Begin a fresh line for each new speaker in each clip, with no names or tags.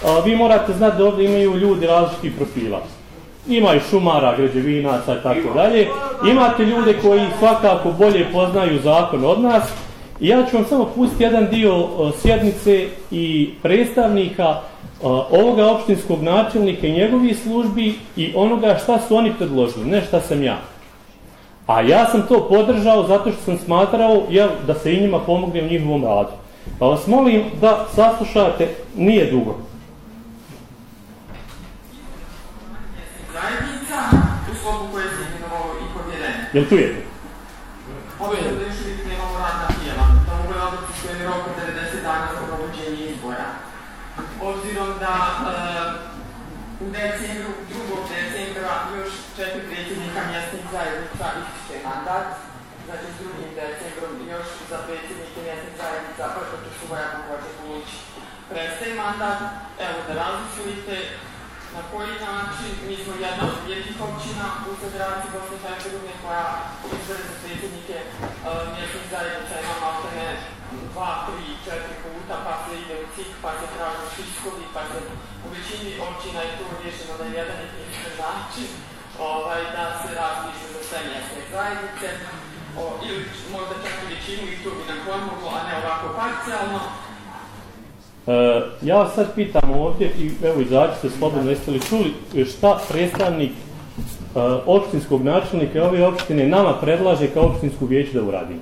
vi morate znati da ovdje imaju ljudi različitih profila. Imaju šumara, građevinaca i tako dalje. Imate ljude koji svakako bolje poznaju zakon od nas. I ja ću vam samo pustiti jedan dio sjednice i predstavnika ovoga opštinskog načelnika i njegovih službi i onoga šta su oni predložili, ne šta sam ja. A ja sam to podržao zato što sam smatrao da se i njima pomogne u njihovom radu. Pa vas molim da saslušate, nije dugo.
Zajednica u sklopu koje se imenovalo i povjerenje.
Jel tu je?
Ove je da još uvijek nemamo radna tijela. Da mogu je odluci svojim rokom 90 dana za provođenje izbora. Obzirom da u decembru, 2. decembra, još 4 predsjednika mjesnih zajednica ističe mandat. Znači s 2. decembrom još za predsjednike mjesnih zajednica prvo su Vojaku hoće povući prestaje mandat. Evo da razmislite na koji način. Mi smo jedna od rijetkih općina u Federaciji Bosne i Hercegovine koja izbore za predsjednike mjesnih zajednica ima maltene 2, 3, 4 puta, pa se ide u CIK, pa se traži spiskovi, pa se u većini općina je to rješeno na jedan jedinstven način da se raspišu za sve mjesne zajednice ili možda čak i većinu i to bi nam pomoglo, a ne ovako parcijalno.
Ja vas sad pitam ovdje i evo izađite slobodno, jeste li čuli šta predstavnik opštinskog načelnika i ove opštine nama predlaže kao opštinsku vijeće da uradimo?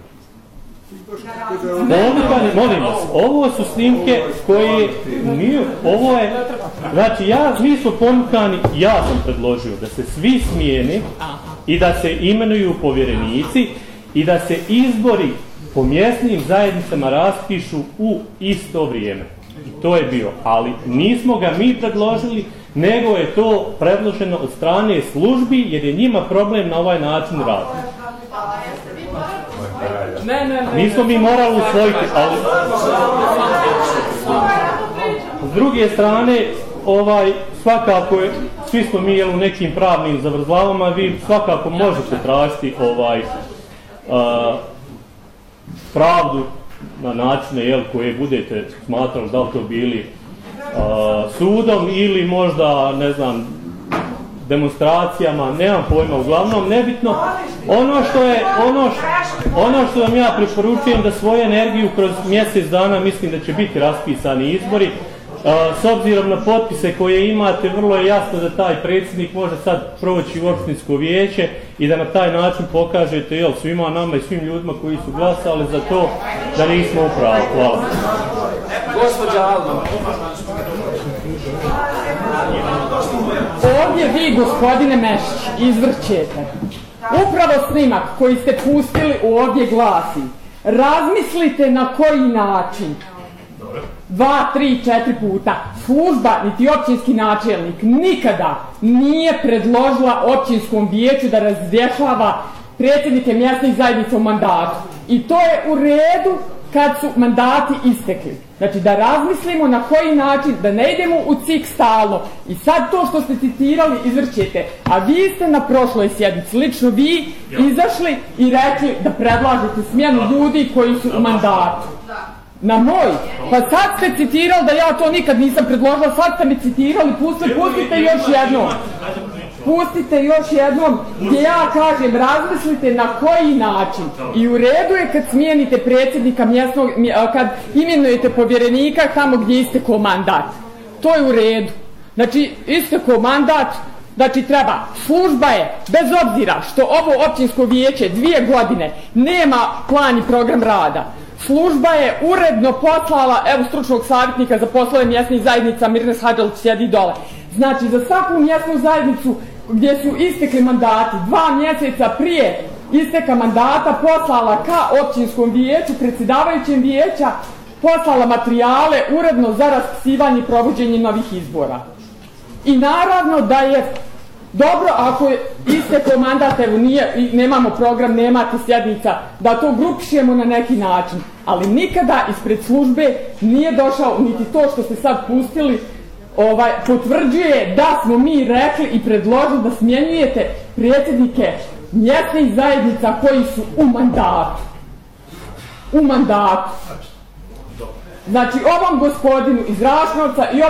Molim vas, ovo su snimke koje ovo je, znači mi smo ponukani, ja sam predložio da se svi smijene i da se imenuju povjerenici i da se izbori po mjesnim zajednicama raspišu u isto vrijeme. I to je bio, ali nismo ga mi predložili, nego je to predloženo od strane službi jer je njima problem na ovaj način raditi. Nismo mi morali usvojiti, ali s druge strane svakako je, svi smo mi u nekim pravnim zavrzlavama, vi svakako možete tražiti pravdu na načine koje budete smatrali, da li to bili sudom ili možda, ne znam, demonstracijama, nemam pojma, uglavnom nebitno. Ono što vam ja preporučujem da svoju energiju kroz mjesec dana, mislim da će biti raspisani izbori. S obzirom na potpise koje imate, vrlo je jasno da taj predsjednik može sad proći u opštinsko vijeće i da na taj način pokažete svima nama i svim ljudima koji su glasali za to da nismo u pravu. Hvala.
Gospođa Alba.
Ovdje vi, gospodine Mešić, izvrćete. Upravo snimak koji ste pustili ovdje glasi: razmislite na koji način 2, 3, 4 puta. Služba, niti općinski načelnik nikada nije predložila općinskom vijeću da razrješava predsjednike mjesnih zajednica u mandatu. I to je u redu kad su mandati istekli. Znači da razmislimo na koji način, da ne idemo u CIK stalno. I sad to što ste citirali izvrćete. A vi ste na prošloj sjednici, lično vi, izašli i rekli da predlažete smjenu ljudi koji su u mandatu. Na moj. Pa sad ste citirali da ja to nikad nisam predložila, sad ste mi citirali, pustite još jednom. Pustite još jednom gdje ja kažem razmislite na koji način. I u redu je kad smijenite predsjednika mjesnog, kad imenujete povjerenika tamo gdje istekao mandat. To je u redu. Znači istekao mandat, znači treba, služba je, bez obzira što ovo općinsko vijeće 2 godine nema plan i program rada, služba je uredno poslala, evo stručnog savjetnika za poslove mjesnih zajednica, Mirnes Hadžalić sjedi dole. Znači za svaku mjesnu zajednicu gdje su istekli mandati 2 mjeseca prije isteka mandata poslala ka općinskom vijeću, predsjedavajućem vijeća, poslala materijale uredno za raspisivanje i provođenje novih izbora. I naravno da je dobro ako je istekao mandat, evo nemamo program, nemate sjednica, da to grupišemo na neki način, ali nikada ispred službe nije došao niti to što ste sad pustili potvrđuje da smo mi rekli i predložili da smjenjujete predsjednike mjesnih zajednica koji su u mandatu. U mandatu. Znači ovom gospodinu iz Rašnovca i